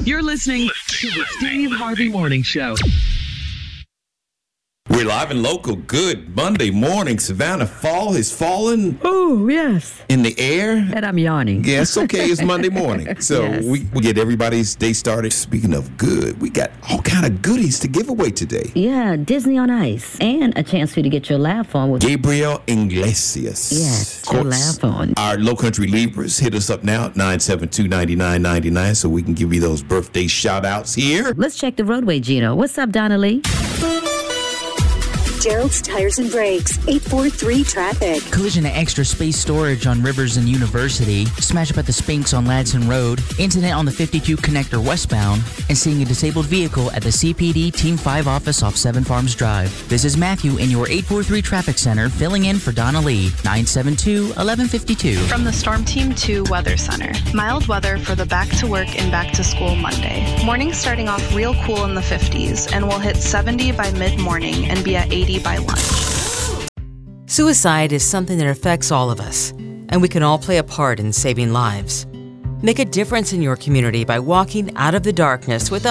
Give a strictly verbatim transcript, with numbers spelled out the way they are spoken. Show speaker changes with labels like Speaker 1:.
Speaker 1: You're listening to the Steve Harvey Morning Show.
Speaker 2: We're live and local. Good Monday morning. Savannah, fall has fallen.
Speaker 3: Oh, yes.
Speaker 2: In the air.
Speaker 3: And I'm yawning.
Speaker 2: Yes, okay. It's Monday morning. So
Speaker 3: yes.
Speaker 2: we, we get everybody's day started. Speaking of good, we got all kind of goodies to give away today.
Speaker 3: Yeah, Disney on Ice. And a chance for you to get your laugh on with
Speaker 2: Gabriel Iglesias.
Speaker 3: Yes, your laugh on.
Speaker 2: Our Low Country Libras, hit us up now at nine seven two, nine nine nine nine so we can give you those birthday shout outs here.
Speaker 3: Let's check the roadway, Gino. What's up, Donna Lee?
Speaker 4: Gerald's Tires and Brakes, eight four three traffic.
Speaker 5: Collision at Extra Space Storage on Rivers and University. Smash up at the Spinks on Ladson Road. Incident on the fifty-two connector westbound. And seeing a disabled vehicle at the C P D Team five office off Seven Farms Drive. This is Matthew in your eight four three Traffic Center, filling in for Donna Lee, nine seven two, one one five two.
Speaker 6: From the Storm Team two Weather Center. Mild weather for the back to work and back to school Monday. Morning starting off real cool in the fifties and will hit seventy by mid-morning and be at eighty by lunch.
Speaker 7: Suicide is something that affects all of us, and we can all play a part in saving lives. Make a difference in your community by walking out of the darkness with